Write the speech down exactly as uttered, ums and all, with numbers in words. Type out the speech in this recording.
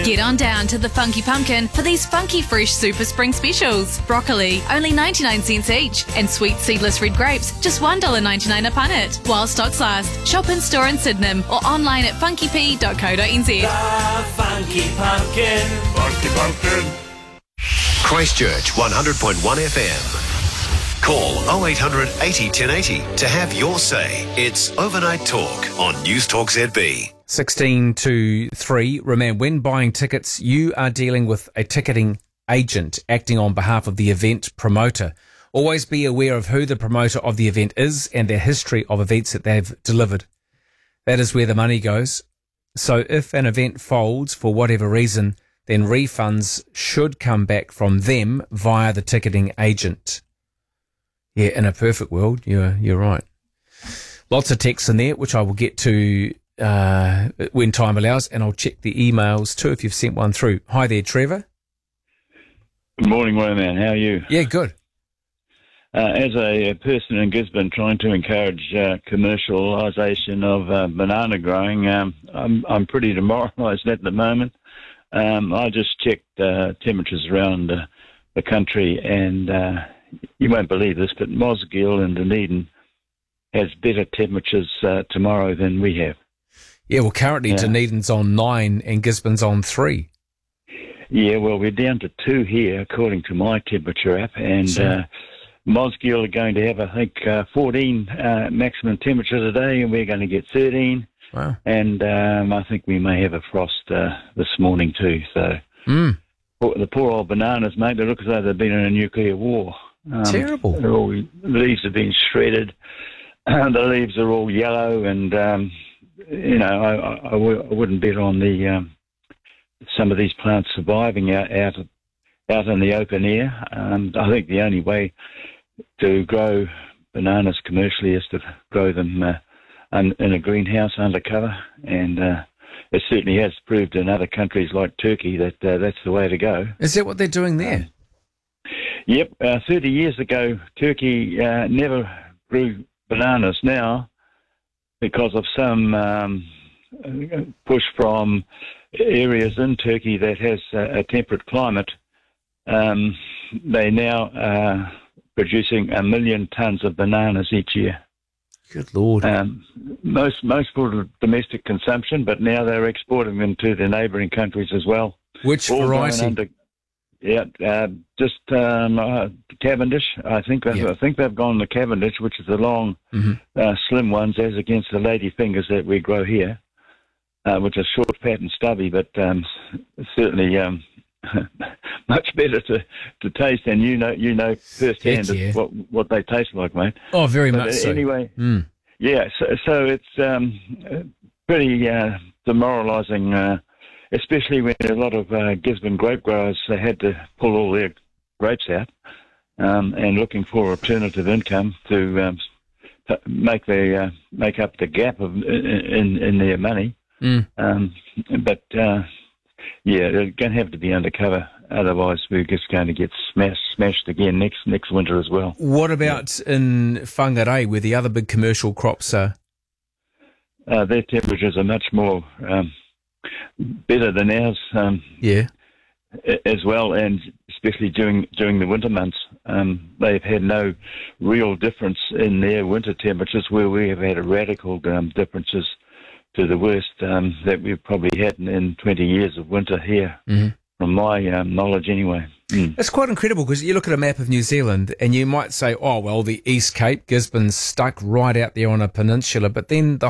Get on down to the Funky Pumpkin for these funky fresh super spring specials. Broccoli, only ninety-nine cents each. And sweet seedless red grapes, just one dollar ninety-nine a punnet. While stocks last. Shop in store in Sydenham or online at funky p dot co dot n z. The Funky Pumpkin. Funky Pumpkin. Christchurch one hundred point one F M. Call oh eight hundred eighty ten eighty to have your say. It's Overnight Talk on News Talk Z B. sixteen to three. Remember, when buying tickets, you are dealing with a ticketing agent acting on behalf of the event promoter. Always be aware of who the promoter of the event is and their history of events that they've delivered. That is where the money goes. So if an event folds for whatever reason, then refunds should come back from them via the ticketing agent. Yeah, in a perfect world, you're you're right. Lots of texts in there, which I will get to uh, when time allows, and I'll check the emails too if you've sent one through. Hi there, Trevor. Good morning, Wayman. How are you? Yeah, good. Uh, as a, a person in Gisborne trying to encourage uh, commercialisation of uh, banana growing, um, I'm, I'm pretty demoralised at the moment. Um, I just checked uh, temperatures around uh, the country, and uh, you won't believe this, but Mosgiel and Dunedin has better temperatures uh, tomorrow than we have. Yeah, well, currently yeah. Dunedin's on nine and Gisborne's on three. Yeah, well, we're down to two here, according to my temperature app, and sure. uh, Mosgiel are going to have, I think, uh, fourteen uh, maximum temperature today, and we're going to get thirteen. Wow. And um, I think we may have a frost uh, this morning too. So mm. the poor old bananas, mate, they look as though they've been in a nuclear war. Um, Terrible. All, the leaves have been shredded. The leaves are all yellow, and um, you know, I, I, I, w- I wouldn't bet on the um, some of these plants surviving out out, out in the open air. Um, I think the only way to grow bananas commercially is to grow them uh, un, in a greenhouse under cover, and uh, it certainly has proved in other countries like Turkey that uh, that's the way to go. Is that what they're doing there? Um, yep. Uh, thirty years ago, Turkey uh, never grew bananas. Now, because of some um, push from areas in Turkey that has a, a temperate climate, um, they now are producing a million tonnes of bananas each year. Good Lord. Um, most most for domestic consumption, but now they're exporting them to the neighbouring countries as well. Which All variety? Under, yeah, uh, just um, uh, Cavendish. I think they've, Yeah. I think they've gone the Cavendish, which is the long, mm-hmm. uh, slim ones, as against the lady fingers that we grow here, uh, which are short, fat, and stubby, but um, certainly um, much better to, to taste. And you know, you know firsthand yeah. what what they taste like, mate. Oh, very but much so. Anyway, mm. yeah. So, so it's um, pretty uh, demoralising. Uh, Especially when a lot of uh, Gisborne grape growers they had to pull all their grapes out um, and looking for alternative income to, um, to make their uh, make up the gap of in in their money. Mm. Um, but uh, yeah, they're going to have to be undercover, otherwise we're just going to get smashed smashed again next next winter as well. What about yeah. in Whangarei, where the other big commercial crops are? Uh, their temperatures are much more. Um, better than ours, um, yeah, as well, and especially during during the winter months, um, they've had no real difference in their winter temperatures, where we have had a radical um, differences to the worst um, that we've probably had in, in twenty years of winter here, mm-hmm. from my um, knowledge anyway. Mm. It's quite incredible because you look at a map of New Zealand and you might say, oh, well, the East Cape, Gisborne's stuck right out there on a peninsula, but then the